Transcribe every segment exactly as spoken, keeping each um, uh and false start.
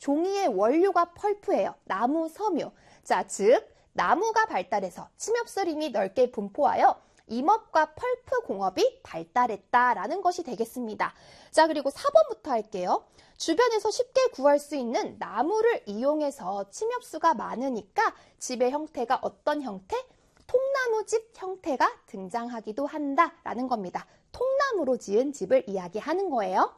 종이의 원료가 펄프예요. 나무 섬유. 자, 즉 나무가 발달해서 침엽수림이 넓게 분포하여 임업과 펄프 공업이 발달했다라는 것이 되겠습니다. 자, 그리고 사 번부터 할게요. 주변에서 쉽게 구할 수 있는 나무를 이용해서 침엽수가 많으니까 집의 형태가 어떤 형태? 통나무집 형태가 등장하기도 한다라는 겁니다. 통나무로 지은 집을 이야기하는 거예요.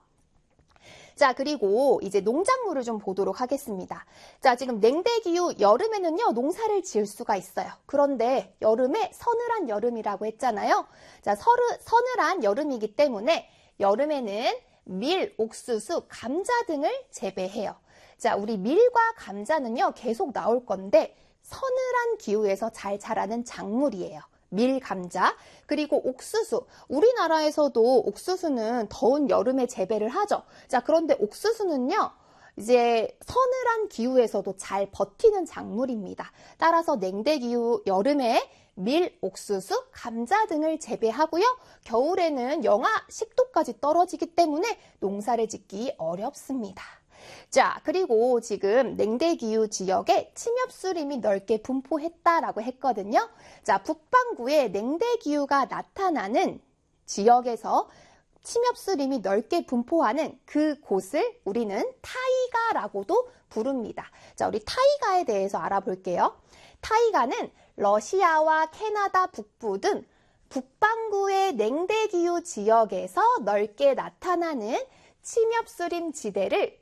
자, 그리고 이제 농작물을 좀 보도록 하겠습니다. 자, 지금 냉대기후 여름에는요, 농사를 지을 수가 있어요. 그런데 여름에 서늘한 여름이라고 했잖아요. 자, 서르, 서늘한 여름이기 때문에 여름에는 밀, 옥수수, 감자 등을 재배해요. 자, 우리 밀과 감자는요, 계속 나올 건데 서늘한 기후에서 잘 자라는 작물이에요. 밀, 감자, 그리고 옥수수. 우리나라에서도 옥수수는 더운 여름에 재배를 하죠. 자, 그런데 옥수수는요, 이제 서늘한 기후에서도 잘 버티는 작물입니다. 따라서 냉대기후 여름에 밀, 옥수수, 감자 등을 재배하고요. 겨울에는 영하 십 도까지 떨어지기 때문에 농사를 짓기 어렵습니다. 자, 그리고 지금 냉대기후 지역에 침엽수림이 넓게 분포했다라고 했거든요. 자, 북반구에 냉대기후가 나타나는 지역에서 침엽수림이 넓게 분포하는 그 곳을 우리는 타이가라고도 부릅니다. 자, 우리 타이가에 대해서 알아볼게요. 타이가는 러시아와 캐나다 북부 등 북반구의 냉대기후 지역에서 넓게 나타나는 침엽수림 지대를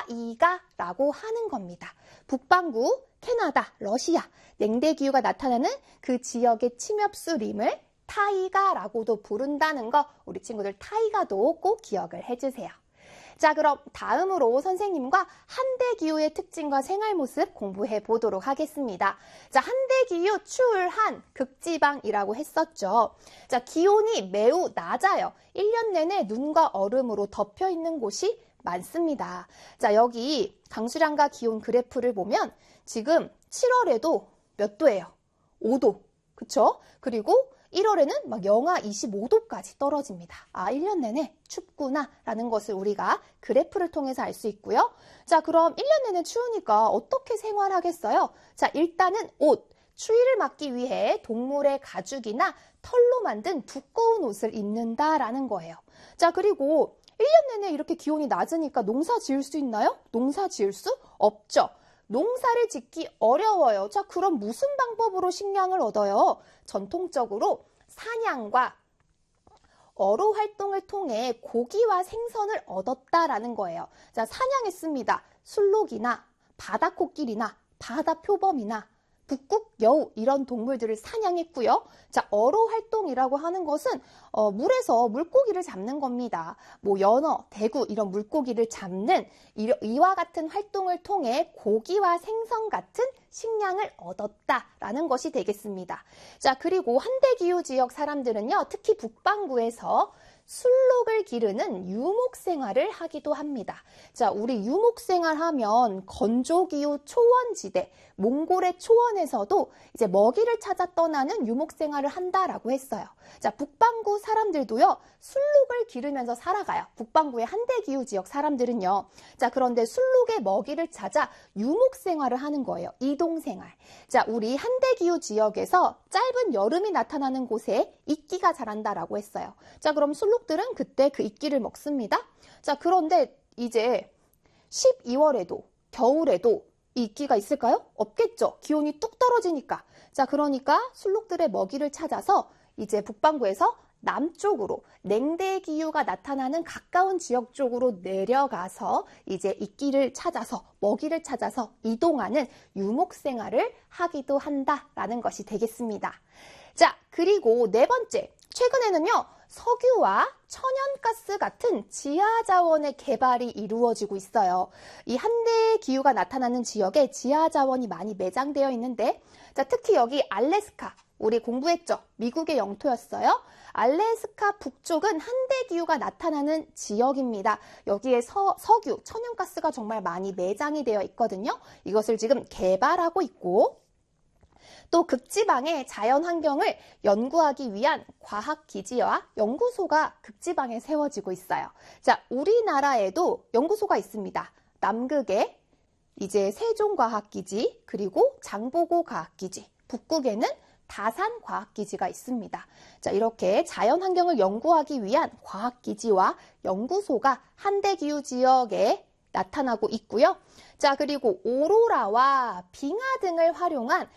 타이가라고 하는 겁니다. 북반구, 캐나다, 러시아, 냉대기후가 나타나는 그 지역의 침엽수림을 타이가라고도 부른다는 거 우리 친구들 타이가도 꼭 기억을 해주세요. 자, 그럼 다음으로 선생님과 한대기후의 특징과 생활 모습 공부해 보도록 하겠습니다. 자, 한대기후 추울한 극지방이라고 했었죠. 자, 기온이 매우 낮아요. 일 년 내내 눈과 얼음으로 덮여 있는 곳이 많습니다. 자, 여기 강수량과 기온 그래프를 보면 지금 칠월에도 몇 도예요? 오 도. 그쵸? 그리고 일월에는 막 영하 이십오 도까지 떨어집니다. 아, 일 년 내내 춥구나 라는 것을 우리가 그래프를 통해서 알 수 있고요. 자, 그럼 일 년 내내 추우니까 어떻게 생활하겠어요? 자, 일단은 옷, 추위를 막기 위해 동물의 가죽이나 털로 만든 두꺼운 옷을 입는다라는 거예요. 자, 그리고 일 년 내내 이렇게 기온이 낮으니까 농사 지을 수 있나요? 농사 지을 수 없죠. 농사를 짓기 어려워요. 자, 그럼 무슨 방법으로 식량을 얻어요? 전통적으로 사냥과 어로 활동을 통해 고기와 생선을 얻었다라는 거예요. 자, 사냥했습니다. 술록이나 바다코끼리나 바다표범이나 북극 여우 이런 동물들을 사냥했고요. 자, 어로 활동이라고 하는 것은 어, 물에서 물고기를 잡는 겁니다. 뭐 연어, 대구 이런 물고기를 잡는 이, 이와 같은 활동을 통해 고기와 생선 같은 식량을 얻었다라는 것이 되겠습니다. 자, 그리고 한대기후 지역 사람들은요, 특히 북반구에서 술록을 기르는 유목 생활을 하기도 합니다. 자, 우리 유목 생활하면 건조기후 초원지대, 몽골의 초원에서도 이제 먹이를 찾아 떠나는 유목 생활을 한다라고 했어요. 자, 북반구 사람들도요, 술록을 기르면서 살아가요. 북반구의 한대기후 지역 사람들은요. 자, 그런데 술록의 먹이를 찾아 유목 생활을 하는 거예요. 이동 생활. 자, 우리 한대기후 지역에서 짧은 여름이 나타나는 곳에 이끼가 자란다라고 했어요. 자, 그럼 술록들은 그때 그 이끼를 먹습니다. 자, 그런데 이제 십이월에도 겨울에도 이 이끼가 있을까요? 없겠죠. 기온이 뚝 떨어지니까. 자, 그러니까 술록들의 먹이를 찾아서 이제 북반구에서 남쪽으로 냉대기후가 나타나는 가까운 지역 쪽으로 내려가서 이제 이끼를 찾아서 먹이를 찾아서 이동하는 유목 생활을 하기도 한다라는 것이 되겠습니다. 자, 그리고 네 번째, 최근에는요, 석유와 천연가스 같은 지하자원의 개발이 이루어지고 있어요. 이 한대기후가 나타나는 지역에 지하자원이 많이 매장되어 있는데, 자, 특히 여기 알래스카, 우리 공부했죠? 미국의 영토였어요. 알래스카 북쪽은 한대기후가 나타나는 지역입니다. 여기에 서, 석유, 천연가스가 정말 많이 매장이 되어 있거든요. 이것을 지금 개발하고 있고, 또 극지방의 자연환경을 연구하기 위한 과학기지와 연구소가 극지방에 세워지고 있어요. 자, 우리나라에도 연구소가 있습니다. 남극에 이제 세종과학기지, 그리고 장보고과학기지, 북극에는 다산과학기지가 있습니다. 자, 이렇게 자연환경을 연구하기 위한 과학기지와 연구소가 한대기후 지역에 나타나고 있고요. 자, 그리고 오로라와 빙하 등을 활용한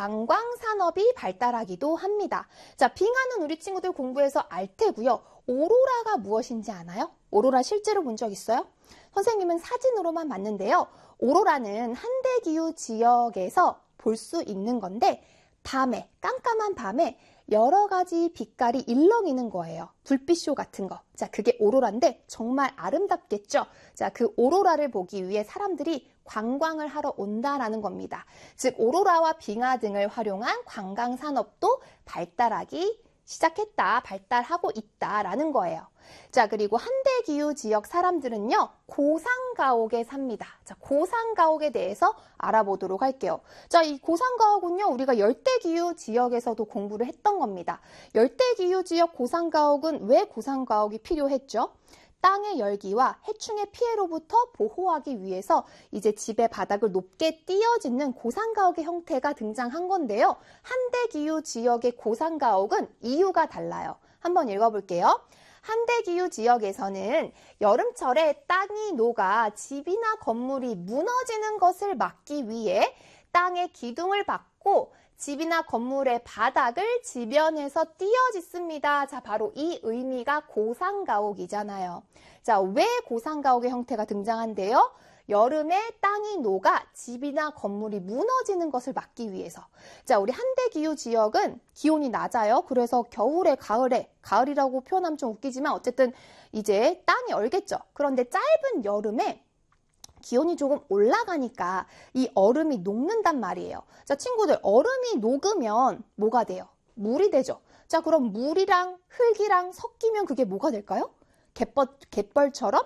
관광산업이 발달하기도 합니다. 자, 빙하는 우리 친구들 공부해서 알 테고요. 오로라가 무엇인지 아나요? 오로라 실제로 본 적 있어요? 선생님은 사진으로만 봤는데요. 오로라는 한대기후 지역에서 볼 수 있는 건데 밤에, 깜깜한 밤에 여러 가지 빛깔이 일렁이는 거예요. 불빛쇼 같은 거. 자, 그게 오로라인데 정말 아름답겠죠? 자, 그 오로라를 보기 위해 사람들이 관광을 하러 온다라는 겁니다. 즉, 오로라와 빙하 등을 활용한 관광 산업도 발달하기 시작했다, 발달하고 있다라는 거예요. 자, 그리고 한대기후 지역 사람들은요, 고산가옥에 삽니다. 자, 고산가옥에 대해서 알아보도록 할게요. 자, 이 고산가옥은요, 우리가 열대기후 지역에서도 공부를 했던 겁니다. 열대기후 지역 고산가옥은 왜 고산가옥이 필요했죠? 땅의 열기와 해충의 피해로부터 보호하기 위해서 이제 집의 바닥을 높게 띄어짓는 고산가옥의 형태가 등장한 건데요. 한대기후 지역의 고산가옥은 이유가 달라요. 한번 읽어볼게요. 한대기후 지역에서는 여름철에 땅이 녹아 집이나 건물이 무너지는 것을 막기 위해 땅의 기둥을 박고 집이나 건물의 바닥을 지변에서 띄어짓습니다. 자, 바로 이 의미가 고산가옥이잖아요. 자, 왜 고산가옥의 형태가 등장한대요? 여름에 땅이 녹아 집이나 건물이 무너지는 것을 막기 위해서. 자, 우리 한대기후 지역은 기온이 낮아요. 그래서 겨울에, 가을에, 가을이라고 표현하면 좀 웃기지만 어쨌든 이제 땅이 얼겠죠. 그런데 짧은 여름에 기온이 조금 올라가니까 이 얼음이 녹는단 말이에요. 자, 친구들, 얼음이 녹으면 뭐가 돼요? 물이 되죠. 자, 그럼 물이랑 흙이랑 섞이면 그게 뭐가 될까요? 갯벌, 갯벌처럼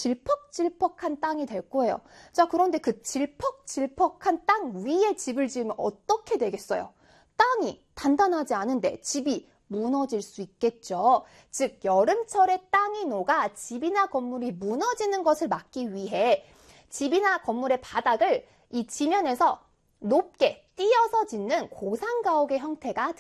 질퍽질퍽한 땅이 될 거예요. 자, 그런데 그 질퍽질퍽한 땅 위에 집을 지으면 어떻게 되겠어요? 땅이 단단하지 않은데 집이 무너질 수 있겠죠. 즉, 여름철에 땅이 녹아 집이나 건물이 무너지는 것을 막기 위해 집이나 건물의 바닥을 이 지면에서 높게 띄어서 짓는 고산가옥의 형태가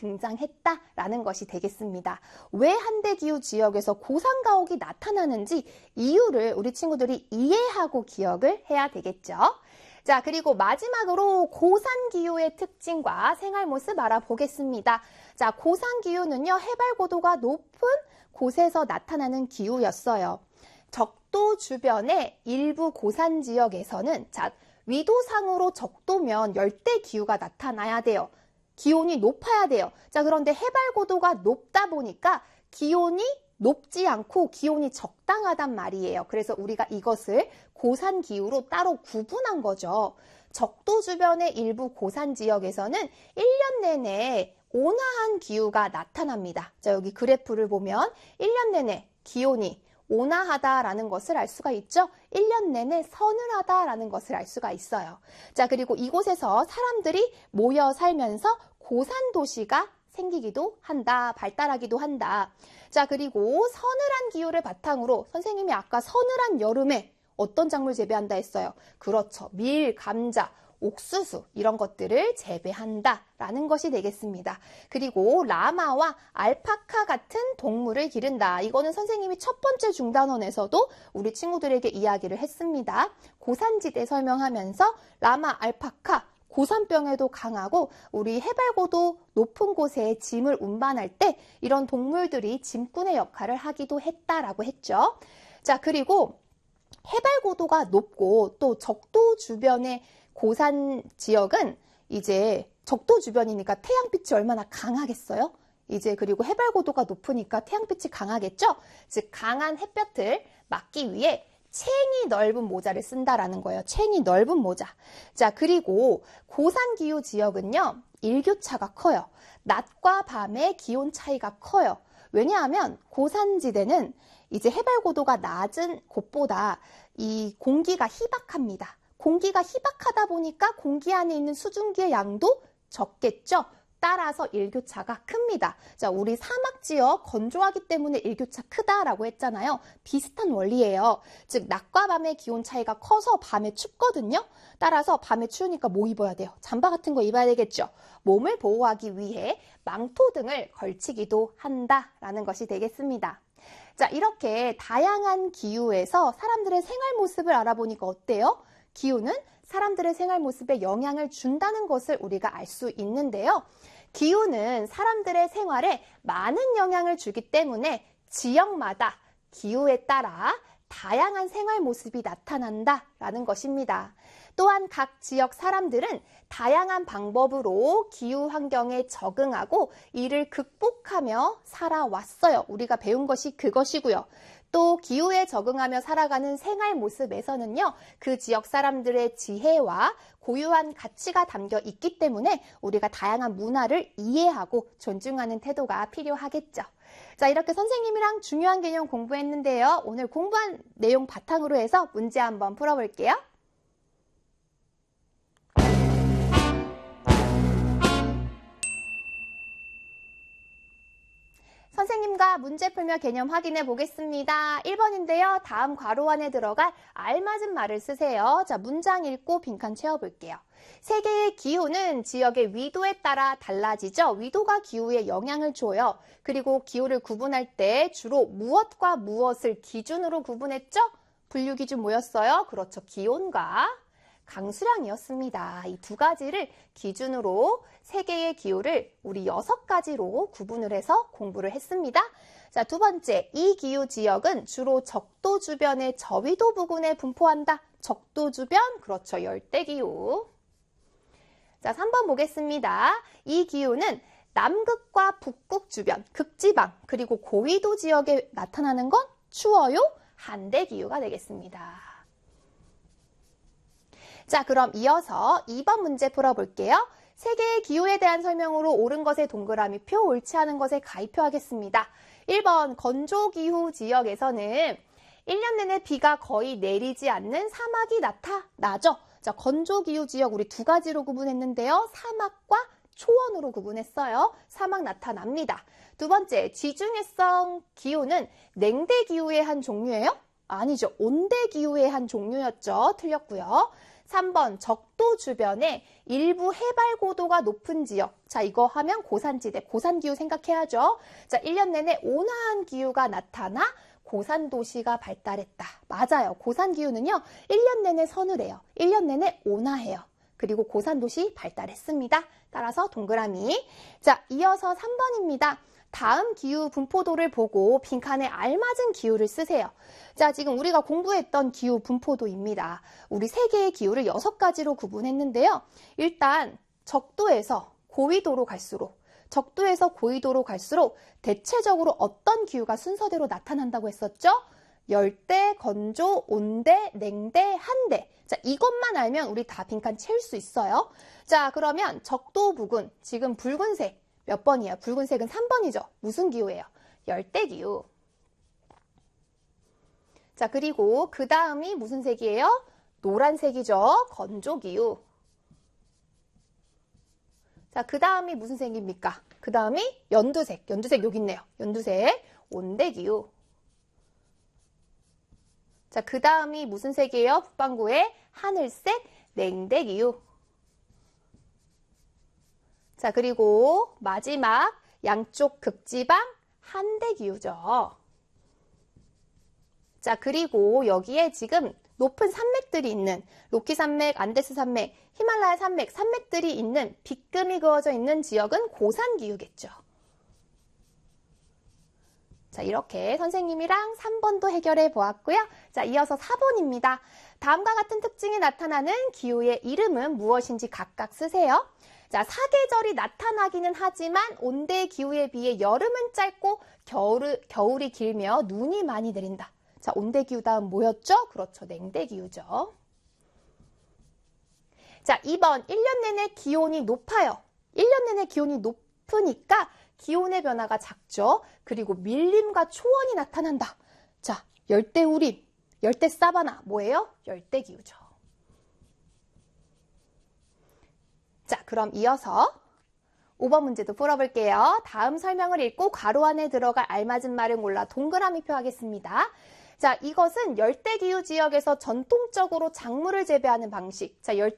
등장했다라는 것이 되겠습니다. 왜 한대기후 지역에서 고산가옥이 나타나는지 이유를 우리 친구들이 이해하고 기억을 해야 되겠죠. 자, 그리고 마지막으로 고산기후의 특징과 생활 모습 알아보겠습니다. 자, 고산기후는요, 해발 고도가 높은 곳에서 나타나는 기후였어요. 적도 주변의 일부 고산 지역에서는 자, 위도상으로 적도면 열대 기후가 나타나야 돼요. 기온이 높아야 돼요. 자, 그런데 해발 고도가 높다 보니까 기온이 높지 않고 기온이 적당하단 말이에요. 그래서 우리가 이것을 고산 기후로 따로 구분한 거죠. 적도 주변의 일부 고산 지역에서는 일 년 내내 온화한 기후가 나타납니다. 자, 여기 그래프를 보면 일 년 내내 기온이 온화하다라는 것을 알 수가 있죠. 일 년 내내 서늘하다라는 것을 알 수가 있어요. 자, 그리고 이곳에서 사람들이 모여 살면서 고산 도시가 생기기도 한다, 발달하기도 한다. 자, 그리고 서늘한 기후를 바탕으로 선생님이 아까 서늘한 여름에 어떤 작물 재배한다 했어요? 그렇죠. 밀, 감자, 옥수수 이런 것들을 재배한다라는 것이 되겠습니다. 그리고 라마와 알파카 같은 동물을 기른다. 이거는 선생님이 첫 번째 중단원에서도 우리 친구들에게 이야기를 했습니다. 고산지대 설명하면서 라마, 알파카, 고산병에도 강하고 우리 해발고도 높은 곳에 짐을 운반할 때 이런 동물들이 짐꾼의 역할을 하기도 했다라고 했죠. 자, 그리고 해발고도가 높고 또 적도 주변의 고산 지역은 이제 적도 주변이니까 태양빛이 얼마나 강하겠어요? 이제 그리고 해발 고도가 높으니까 태양빛이 강하겠죠? 즉 강한 햇볕을 막기 위해 챙이 넓은 모자를 쓴다라는 거예요. 챙이 넓은 모자. 자, 그리고 고산 기후 지역은요, 일교차가 커요. 낮과 밤의 기온 차이가 커요. 왜냐하면 고산지대는 이제 해발 고도가 낮은 곳보다 이 공기가 희박합니다. 공기가 희박하다 보니까 공기 안에 있는 수증기의 양도 적겠죠. 따라서 일교차가 큽니다. 자, 우리 사막 지역 건조하기 때문에 일교차 크다라고 했잖아요. 비슷한 원리예요. 즉, 낮과 밤의 기온 차이가 커서 밤에 춥거든요. 따라서 밤에 추우니까 뭐 입어야 돼요? 잠바 같은 거 입어야 되겠죠. 몸을 보호하기 위해 망토 등을 걸치기도 한다라는 것이 되겠습니다. 자, 이렇게 다양한 기후에서 사람들의 생활 모습을 알아보니까 어때요? 기후는 사람들의 생활 모습에 영향을 준다는 것을 우리가 알 수 있는데요. 기후는 사람들의 생활에 많은 영향을 주기 때문에 지역마다 기후에 따라 다양한 생활 모습이 나타난다라는 것입니다. 또한 각 지역 사람들은 다양한 방법으로 기후 환경에 적응하고 이를 극복하며 살아왔어요. 우리가 배운 것이 그것이고요. 또 기후에 적응하며 살아가는 생활 모습에서는요, 그 지역 사람들의 지혜와 고유한 가치가 담겨 있기 때문에 우리가 다양한 문화를 이해하고 존중하는 태도가 필요하겠죠. 자, 이렇게 선생님이랑 중요한 개념 공부했는데요. 오늘 공부한 내용 바탕으로 해서 문제 한번 풀어볼게요. 선생님과 문제 풀며 개념 확인해 보겠습니다. 일 번인데요. 다음 괄호 안에 들어갈 알맞은 말을 쓰세요. 자, 문장 읽고 빈칸 채워볼게요. 세계의 기후는 지역의 위도에 따라 달라지죠. 위도가 기후에 영향을 줘요. 그리고 기후를 구분할 때 주로 무엇과 무엇을 기준으로 구분했죠? 분류 기준 뭐였어요? 그렇죠. 기온과 강수량이었습니다. 이 두 가지를 기준으로 세계의 기후를 우리 여섯 가지로 구분을 해서 공부를 했습니다. 자, 두 번째, 이 기후 지역은 주로 적도 주변의 저위도 부근에 분포한다. 적도 주변, 그렇죠. 열대기후. 자, 삼 번 보겠습니다. 이 기후는 남극과 북극 주변, 극지방, 그리고 고위도 지역에 나타나는 건 추워요. 한대기후가 되겠습니다. 자, 그럼 이어서 이 번 문제 풀어볼게요. 세계의 기후에 대한 설명으로 옳은 것에 동그라미 표, 옳지 않은 것에 가위표 하겠습니다. 일 번 건조기후 지역에서는 일 년 내내 비가 거의 내리지 않는 사막이 나타나죠. 자, 건조기후 지역 우리 두 가지로 구분했는데요. 사막과 초원으로 구분했어요. 사막 나타납니다. 두 번째, 지중해성 기후는 냉대기후의 한 종류예요? 아니죠. 온대기후의 한 종류였죠. 틀렸고요. 삼 번 적도 주변에 일부 해발 고도가 높은 지역. 자, 이거 하면 고산지대, 고산기후 생각해야죠. 자, 일 년 내내 온화한 기후가 나타나 고산도시가 발달했다. 맞아요. 고산기후는요, 일 년 내내 서늘해요. 일 년 내내 온화해요. 그리고 고산도시 발달했습니다. 따라서 동그라미. 자, 이어서 삼 번입니다. 다음 기후 분포도를 보고 빈칸에 알맞은 기후를 쓰세요. 자, 지금 우리가 공부했던 기후 분포도입니다. 우리 세계의 기후를 여섯 가지로 구분했는데요. 일단 적도에서 고위도로 갈수록 적도에서 고위도로 갈수록 대체적으로 어떤 기후가 순서대로 나타난다고 했었죠? 열대, 건조, 온대, 냉대, 한대. 자, 이것만 알면 우리 다 빈칸 채울 수 있어요. 자, 그러면 적도 부근, 지금 붉은색. 몇 번이에요? 붉은색은 삼 번이죠. 무슨 기후예요? 열대기후. 자, 그리고 그 다음이 무슨 색이에요? 노란색이죠. 건조기후. 자, 그 다음이 무슨 색입니까? 그 다음이 연두색. 연두색 여기 있네요. 연두색. 온대기후. 자, 그 다음이 무슨 색이에요? 북반구의 하늘색. 냉대기후. 자, 그리고 마지막 양쪽 극지방 한대기후죠. 자, 그리고 여기에 지금 높은 산맥들이 있는 로키 산맥, 안데스 산맥, 히말라야 산맥, 산맥들이 있는 빗금이 그어져 있는 지역은 고산기후겠죠. 자, 이렇게 선생님이랑 삼 번도 해결해 보았고요. 자, 이어서 사 번입니다. 다음과 같은 특징이 나타나는 기후의 이름은 무엇인지 각각 쓰세요. 자, 사계절이 나타나기는 하지만 온대 기후에 비해 여름은 짧고 겨울, 겨울이 길며 눈이 많이 내린다. 자, 온대 기후 다음 뭐였죠? 그렇죠. 냉대 기후죠. 자, 이 번 일 년 내내 기온이 높아요. 일 년 내내 기온이 높으니까 기온의 변화가 작죠. 그리고 밀림과 초원이 나타난다. 자, 열대우림, 열대사바나 뭐예요? 열대기후죠. 자, 그럼 이어서 오 번 문제도 풀어볼게요. 다음 설명을 읽고 괄호 안에 들어갈 알맞은 말을 골라 동그라미표 하겠습니다. 자, 이것은 열대기후 지역에서 전통적으로 작물을 재배하는 방식. 자, 열